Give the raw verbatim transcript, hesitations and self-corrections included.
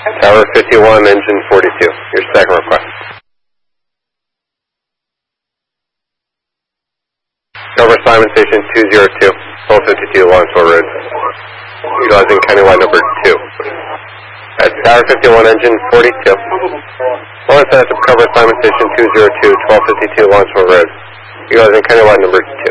Tower fifty-one, engine forty-two. Your second request. Over Simon Station two zero two, twelve fifty-two, Lawrenceville Road. Utilizing County-wide number two. At Tower fifty-one, engine forty-two. Lawrence has to cover Simon Station two zero two, twelve fifty-two, Lawrenceville Road. Utilizing County-wide number